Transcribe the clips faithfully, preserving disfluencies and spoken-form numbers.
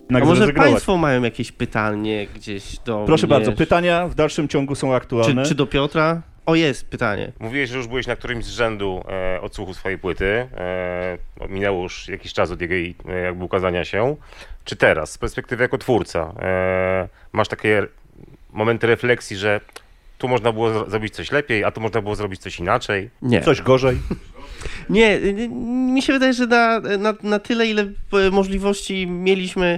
A może Państwo mają jakieś pytanie gdzieś do Proszę mnie? bardzo, pytania w dalszym ciągu są aktualne. Czy, czy do Piotra? O, jest pytanie. Mówiłeś, że już byłeś na którymś z rzędu e, odsłuchu swojej płyty. E, minęło już jakiś czas od jej e, jakby ukazania się. Czy teraz, z perspektywy jako twórca, e, masz takie momenty refleksji, że tu można było zrobić coś lepiej, a tu można było zrobić coś inaczej? Nie. Coś gorzej? Nie, mi się wydaje, że na, na, na tyle, ile możliwości mieliśmy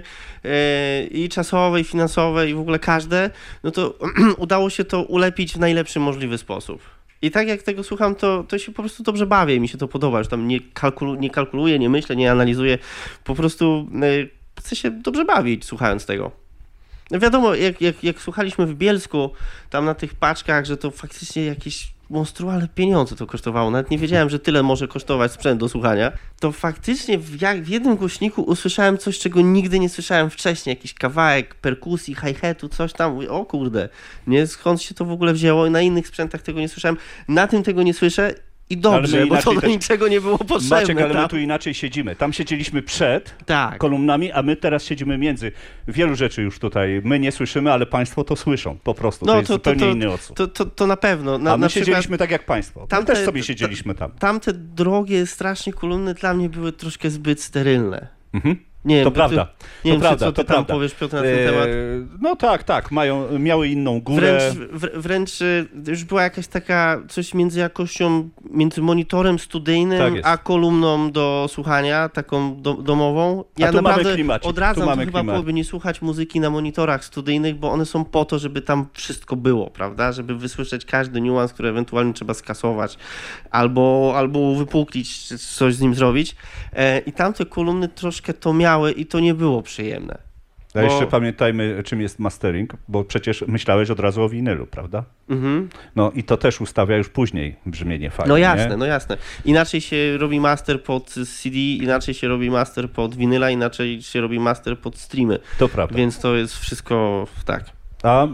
e, i czasowe, i finansowe, i w ogóle każde, no to udało się to ulepić w najlepszy możliwy sposób. I tak jak tego słucham, to, to się po prostu dobrze bawię i mi się to podoba. Już tam nie, kalkulu, nie kalkuluję, nie myślę, nie analizuję. Po prostu e, chcę się dobrze bawić słuchając tego. Wiadomo, jak, jak, jak słuchaliśmy w Bielsku, tam na tych paczkach, że to faktycznie jakieś monstrualne pieniądze to kosztowało. Nawet nie wiedziałem, że tyle może kosztować sprzęt do słuchania. To faktycznie w, jak, w jednym głośniku usłyszałem coś, czego nigdy nie słyszałem wcześniej. Jakiś kawałek perkusji, hi-hatu, coś tam. Mówię, o kurde, nie, skąd się to w ogóle wzięło? Na innych sprzętach tego nie słyszałem. Na tym tego nie słyszę. I dobrze, bo to do też... niczego nie było potrzebne. Maciek, ale tam. my tu inaczej siedzimy. Tam siedzieliśmy przed tak. kolumnami, a my teraz siedzimy między. Wielu rzeczy już tutaj my nie słyszymy, ale państwo to słyszą po prostu. No, to jest to, zupełnie to, inny odsłuch. To, to, to na pewno. Na, a my na siedzieliśmy przykład, tak jak państwo. Tamte, my też sobie siedzieliśmy tam. Tamte drogie, strasznie kolumny dla mnie były troszkę zbyt sterylne. Mhm. Nie to wiem, prawda. Ty, nie to wiem, prawda, co ty to tam prawda. powiesz, Piotr, na ten temat. No tak, tak. Mają, miały inną górę. Wręcz, wr wręcz już była jakaś taka coś między jakością, między monitorem studyjnym, tak a kolumną do słuchania, taką do, domową. Ja a tu naprawdę mamy klimacik. odradzam, tu mamy to chyba klimat. byłoby nie słuchać muzyki na monitorach studyjnych, bo one są po to, żeby tam wszystko było, prawda? Żeby wysłyszeć każdy niuans, który ewentualnie trzeba skasować, albo, albo wypuklić, coś z nim zrobić. E, I tamte kolumny troszkę to miały i to nie było przyjemne. A bo... jeszcze pamiętajmy, czym jest mastering, bo przecież myślałeś od razu o winylu, prawda? Mhm. No i to też ustawia już później brzmienie fajnie. No jasne, nie? no jasne. Inaczej się robi master pod C D, inaczej się robi master pod winyla, inaczej się robi master pod streamy. To prawda. Więc to jest wszystko tak. A...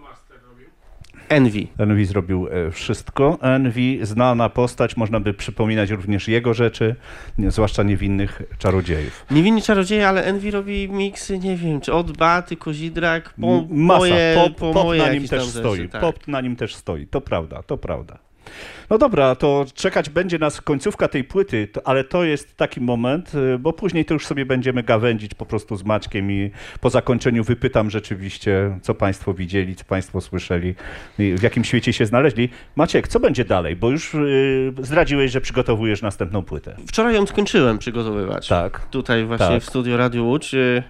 Envy. Envy zrobił wszystko. Envy, znana postać, można by przypominać również jego rzeczy, nie, zwłaszcza Niewinnych Czarodziejów. Niewinni Czarodzieje, ale Envy robi miksy, nie wiem, czy od Baty, Kozidrak, po Masa. moje, Pop, po pop moje na nim też rzeczy, stoi. tak. Pop na nim też stoi. To prawda, to prawda. No dobra, to czekać będzie nas końcówka tej płyty, to, ale to jest taki moment, bo później to już sobie będziemy gawędzić po prostu z Maćkiem i po zakończeniu wypytam rzeczywiście, co państwo widzieli, co państwo słyszeli, w jakim świecie się znaleźli. Maciek, co będzie dalej? Bo już yy, zdradziłeś, że przygotowujesz następną płytę. Wczoraj ją skończyłem przygotowywać. Tak. Tutaj właśnie tak. w studio Radio Łódź.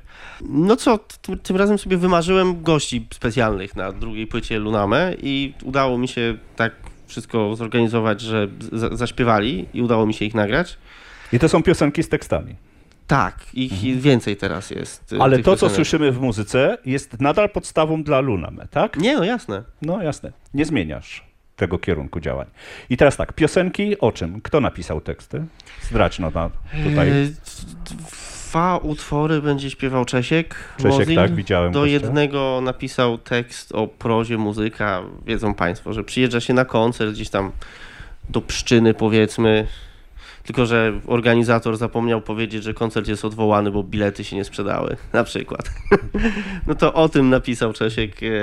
No co, tym, tym razem sobie wymarzyłem gości specjalnych na drugiej płycie Lunamę i udało mi się tak wszystko zorganizować, że za zaśpiewali i udało mi się ich nagrać. I to są piosenki z tekstami. Tak, ich mhm. więcej teraz jest. Ale to, piosenek. co słyszymy w muzyce, jest nadal podstawą dla Lunamy, tak? Nie, no jasne. No jasne. Nie zmieniasz tego kierunku działań. I teraz tak, piosenki o czym? Kto napisał teksty? Zdradź no na tutaj. Eee, dwa utwory będzie śpiewał Czesiek. Czesiek, Mozil. tak, widziałem. Do gościa. jednego napisał tekst o prozie muzyka. Wiedzą państwo, że przyjeżdża się na koncert gdzieś tam do Pszczyny, powiedzmy. Tylko że organizator zapomniał powiedzieć, że koncert jest odwołany, bo bilety się nie sprzedały, na przykład. No to o tym napisał Czesiek e,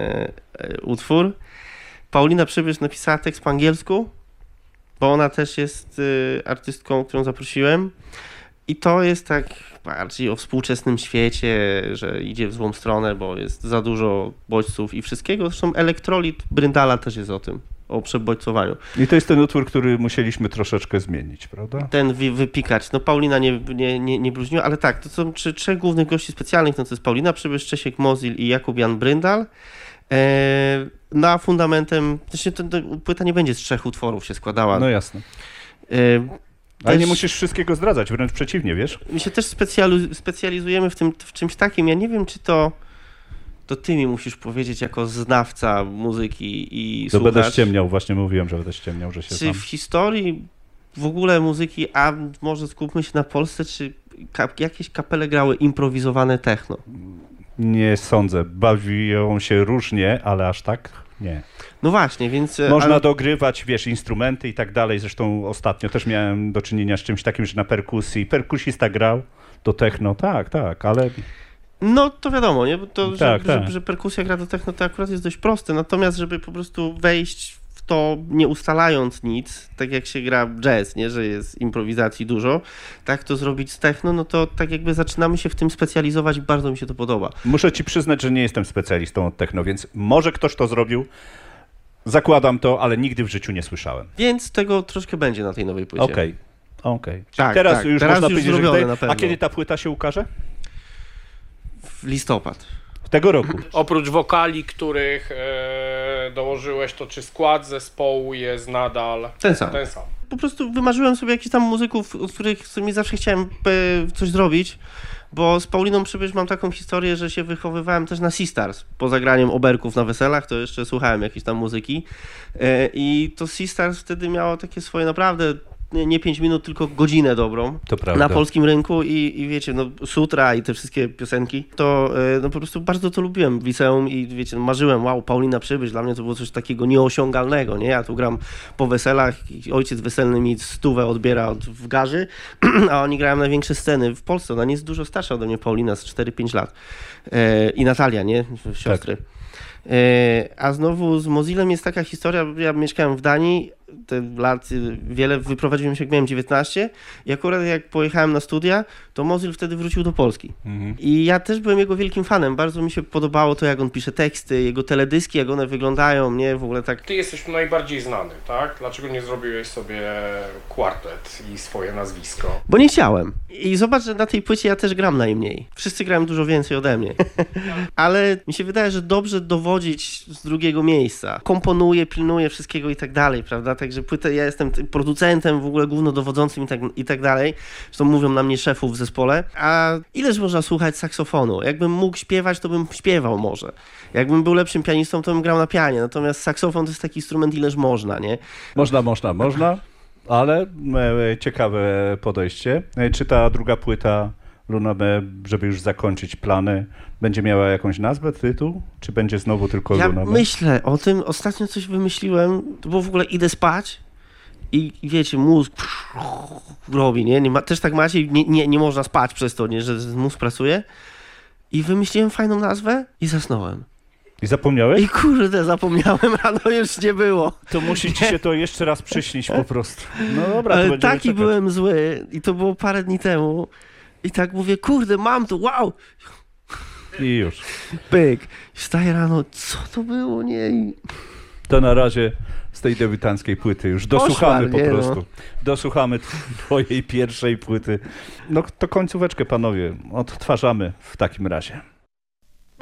e, utwór. Paulina Przybysz napisała tekst po angielsku, bo ona też jest e, artystką, którą zaprosiłem. I to jest tak bardziej o współczesnym świecie, że idzie w złą stronę, bo jest za dużo bodźców i wszystkiego. Zresztą Elektrolit Bryndala też jest o tym, o przebodźcowaniu. I to jest ten utwór, który musieliśmy troszeczkę zmienić, prawda? Ten wy, wypikać. No Paulina nie, nie, nie, nie bluźniła, ale tak, to są trzy, trzech głównych gości specjalnych, no to jest Paulina Przybysz, Czesiek Mozil i Jakub Jan Bryndal. E, na fundamentem, zresztą to, to płyta nie będzie z trzech utworów się składała. No jasne. E, Ale nie musisz wszystkiego zdradzać, wręcz przeciwnie, wiesz? My się też specjaliz specjalizujemy w tym, w czymś takim. Ja nie wiem, czy to, to ty mi musisz powiedzieć jako znawca muzyki i To słuchacz. będę ściemniał, właśnie mówiłem, że będę ściemniał, że się Czy znam. w historii w ogóle muzyki, a może skupmy się na Polsce, czy ka jakieś kapele grały improwizowane techno? Nie sądzę. Bawią się różnie, ale aż tak nie. No właśnie, więc... Można ale... dogrywać, wiesz, instrumenty i tak dalej. Zresztą ostatnio też miałem do czynienia z czymś takim, że na perkusji perkusista grał do techno, tak, tak, ale... No to wiadomo, nie? Bo to, Tak, że, tak. Że, że perkusja gra do techno to akurat jest dość proste, natomiast żeby po prostu wejść w to nie ustalając nic, tak jak się gra jazz, nie? Że jest improwizacji dużo, tak to zrobić z techno, no to tak jakby zaczynamy się w tym specjalizować i bardzo mi się to podoba. Muszę ci przyznać, że nie jestem specjalistą od techno, więc może ktoś to zrobił, zakładam to, ale nigdy w życiu nie słyszałem. Więc tego troszkę będzie na tej nowej płycie. Okej, okej. Tak, Teraz tak. już Teraz można już powiedzieć, że zrobione wydaje... na pewno. A kiedy ta płyta się ukaże? W listopad. Tego roku. Oprócz wokali, których e, dołożyłeś, to czy skład zespołu jest nadal Ten sam. ten sam? Po prostu wymarzyłem sobie jakichś tam muzyków, od których z którymi zawsze chciałem e, coś zrobić, bo z Pauliną Przybysz mam taką historię, że się wychowywałem też na Seastars. Poza graniem oberków na weselach, to jeszcze słuchałem jakiejś tam muzyki e, i to Seastars wtedy miało takie swoje naprawdę nie, nie pięć minut, tylko godzinę dobrą To prawda. na polskim rynku i, i wiecie, no Sutra i te wszystkie piosenki, to e, no po prostu bardzo to lubiłem w liceum i wiecie, no, marzyłem, wow, Paulina Przybysz, dla mnie to było coś takiego nieosiągalnego, nie? Ja tu gram po weselach i ojciec weselny mi stówę odbiera od, w garzy, a oni grają największe sceny w Polsce, ona nie jest dużo starsza ode mnie, Paulina, z cztery pięć lat e, i Natalia, nie? Siostry. E, a znowu z Mozillem jest taka historia, ja mieszkałem w Danii, te lat wiele, wyprowadziłem się jak miałem dziewiętnaście i akurat jak pojechałem na studia, to Mozill wtedy wrócił do Polski. Mhm. I ja też byłem jego wielkim fanem, bardzo mi się podobało to, jak on pisze teksty, jego teledyski, jak one wyglądają, nie? W ogóle tak... Ty jesteś najbardziej znany, tak? Dlaczego nie zrobiłeś sobie kwartet i swoje nazwisko? Bo nie chciałem. I zobacz, że na tej płycie ja też gram najmniej. Wszyscy grają dużo więcej ode mnie. Ale mi się wydaje, że dobrze dowodzić z drugiego miejsca. Komponuję, pilnuję wszystkiego i tak dalej, prawda? Także płytę, ja jestem t- producentem, w ogóle głównodowodzącym i tak, i tak dalej. Zresztą mówią na mnie szefów w zespole. A ileż można słuchać saksofonu? Jakbym mógł śpiewać, to bym śpiewał może. Jakbym był lepszym pianistą, to bym grał na pianie. Natomiast saksofon to jest taki instrument, ileż można, nie? Można, można, można, ale e, ciekawe podejście. E, Czy ta druga płyta Luna B, żeby już zakończyć plany, będzie miała jakąś nazwę, tytuł? Czy będzie znowu tylko Ja Luna B? myślę o tym, ostatnio coś wymyśliłem, to było w ogóle idę spać i i wiecie, mózg robi, nie? nie ma, też tak macie, nie, nie, nie można spać przez to, nie? Że mózg pracuje. I wymyśliłem fajną nazwę i zasnąłem. I zapomniałeś? I kurde, zapomniałem, rano już nie było. To musi ci się to jeszcze raz przyśnić po prostu. No dobra, to Ale będziemy taki czekać. byłem zły i to było parę dni temu. I tak mówię, kurde, mam to, wow! I już. Pyk. Wstaję rano, co to było, nie? I... To na razie z tej debiutanckiej płyty już dosłuchamy Koszmar, po nie, prostu. no. Dosłuchamy twojej pierwszej płyty. No to końcóweczkę, panowie, odtwarzamy w takim razie.